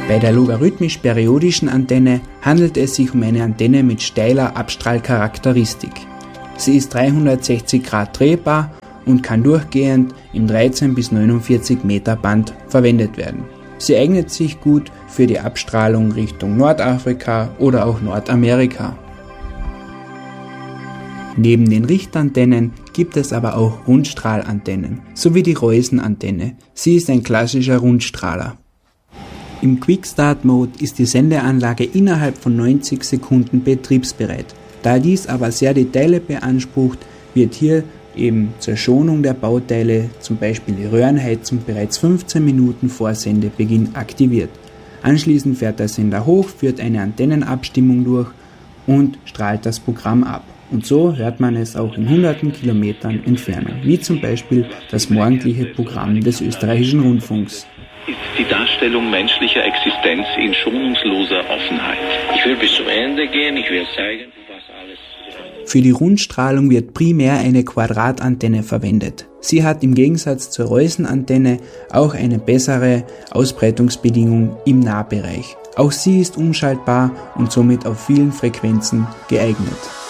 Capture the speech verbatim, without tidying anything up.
Bei der logarithmisch-periodischen Antenne handelt es sich um eine Antenne mit steiler Abstrahlcharakteristik. Sie ist dreihundertsechzig Grad drehbar und kann durchgehend im dreizehn bis neunundvierzig Meter Band verwendet werden. Sie eignet sich gut für die Abstrahlung Richtung Nordafrika oder auch Nordamerika. Neben den Richtantennen gibt es aber auch Rundstrahlantennen, sowie die Reusen-Antenne. Sie ist ein klassischer Rundstrahler. Im Quick-Start-Mode ist die Sendeanlage innerhalb von neunzig Sekunden betriebsbereit. Da dies aber sehr die Teile beansprucht, wird hier eben zur Schonung der Bauteile zum Beispiel die Röhrenheizung bereits fünfzehn Minuten vor Sendebeginn aktiviert. Anschließend fährt der Sender hoch, führt eine Antennenabstimmung durch und strahlt das Programm ab. Und so hört man es auch in hunderten Kilometern Entfernung, wie zum Beispiel das morgendliche Programm des österreichischen Rundfunks. Ist die Darstellung menschlicher Existenz in schonungsloser Offenheit. Ich will bis zum Ende gehen, ich will zeigen, was alles... Für die Rundstrahlung wird primär eine Quadratantenne verwendet. Sie hat im Gegensatz zur Reusen-Antenne auch eine bessere Ausbreitungsbedingung im Nahbereich. Auch sie ist umschaltbar und somit auf vielen Frequenzen geeignet.